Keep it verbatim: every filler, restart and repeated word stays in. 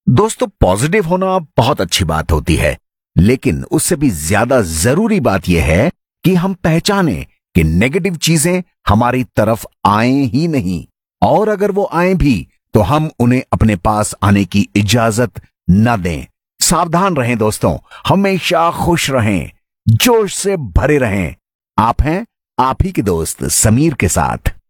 दोस्तों, पॉजिटिव होना बहुत अच्छी बात होती है, लेकिन उससे भी ज्यादा जरूरी बात यह है कि हम पहचानें कि नेगेटिव चीजें हमारी तरफ आए ही नहीं, और अगर वो आए भी तो हम उन्हें अपने पास आने की इजाजत न दें। सावधान रहें दोस्तों, हमेशा खुश रहें, जोश से भरे रहें। आप हैं आप ही के दोस्त समीर के साथ।